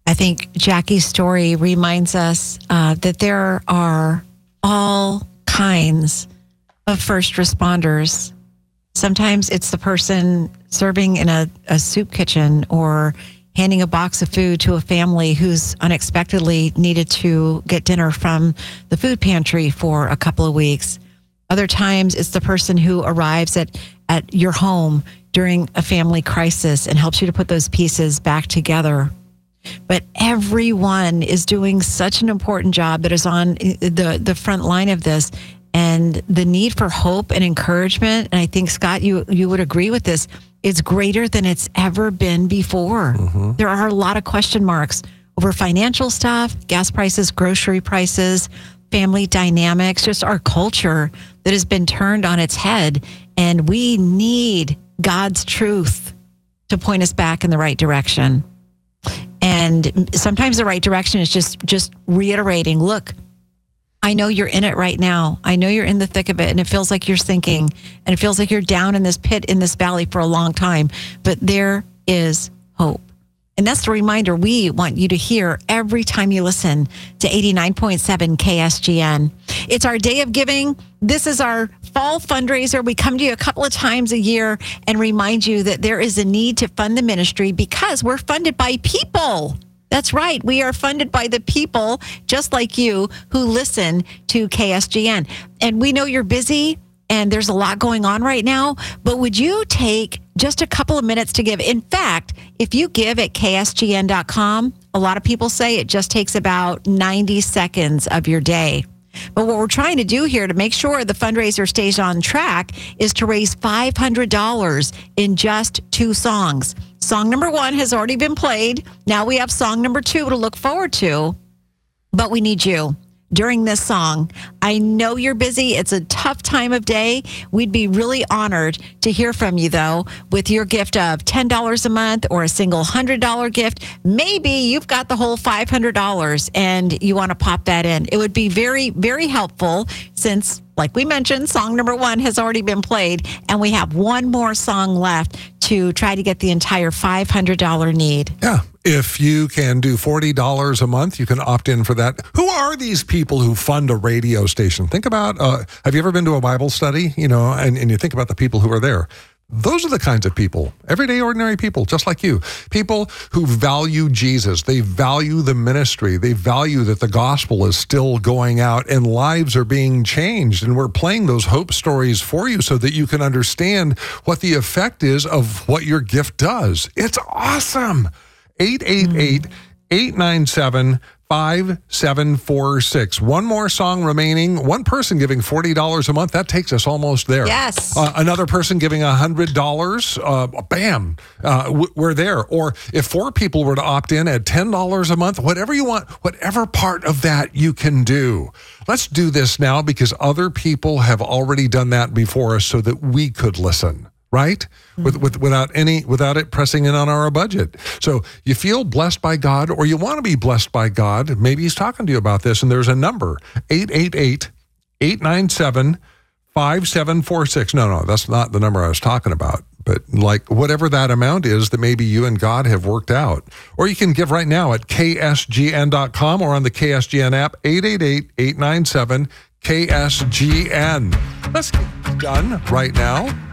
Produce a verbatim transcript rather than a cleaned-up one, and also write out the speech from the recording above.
I think Jackie's story reminds us uh, that there are all kinds of first responders. Sometimes it's the person serving in a, a soup kitchen or handing a box of food to a family who's unexpectedly needed to get dinner from the food pantry for a couple of weeks. Other times it's the person who arrives at, at your home during a family crisis and helps you to put those pieces back together. But everyone is doing such an important job that is on the, the front line of this. And the need for hope and encouragement, and I think, Scott, you, you would agree with this, is greater than it's ever been before. Mm-hmm. There are a lot of question marks over financial stuff, gas prices, grocery prices, family dynamics, just our culture that has been turned on its head. And we need God's truth to point us back in the right direction. And sometimes the right direction is just, just reiterating, look, I know you're in it right now. I know you're in the thick of it, and it feels like you're sinking, and it feels like you're down in this pit, in this valley for a long time, but there is hope. And that's the reminder we want you to hear every time you listen to eighty-nine point seven K S G N. It's our day of giving. This is our fall fundraiser. We come to you a couple of times a year and remind you that there is a need to fund the ministry because we're funded by people. That's right. We are funded by the people just like you who listen to K S G N. And we know you're busy and there's a lot going on right now, but would you take just a couple of minutes to give? In fact, if you give at K S G N dot com, a lot of people say it just takes about ninety seconds of your day. But what we're trying to do here to make sure the fundraiser stays on track is to raise five hundred dollars in just two songs. Song number one has already been played. Now we have song number two to look forward to, but we need you during this song. I know you're busy. It's a tough time of day. We'd be really honored to hear from you, though, with your gift of ten dollars a month or a single one hundred dollars gift. Maybe you've got the whole five hundred dollars and you want to pop that in. It would be very, very helpful since, like we mentioned, song number one has already been played, and we have one more song left to try to get the entire five hundred dollars need. Yeah. If you can do forty dollars a month, you can opt in for that. Who are these people who fund a radio station? Think about, uh, have you ever been to a Bible study? You know, and, and you think about the people who are there. Those are the kinds of people, everyday, ordinary people, just like you. People who value Jesus. They value the ministry. They value that the gospel is still going out and lives are being changed. And we're playing those hope stories for you so that you can understand what the effect is of what your gift does. It's awesome. eight eight eight, eight nine seven, five seven four six. One more song remaining. One person giving forty dollars a month. That takes us almost there. Yes. Uh, another person giving one hundred dollars. Uh, bam. Uh, w- we're there. Or if four people were to opt in at ten dollars a month, whatever you want, whatever part of that you can do. Let's do this now because other people have already done that before us so that we could listen. Right? Mm-hmm. With, with, without any, without it pressing in on our budget. So you feel blessed by God or you want to be blessed by God. Maybe he's talking to you about this and there's a number, eight eight eight, eight nine seven, five seven four six. No, no, that's not the number I was talking about. But like whatever that amount is that maybe you and God have worked out. Or you can give right now at K S G N dot com or on the K S G N app, eight eight eight, eight nine seven, K S G N. Let's get done right now.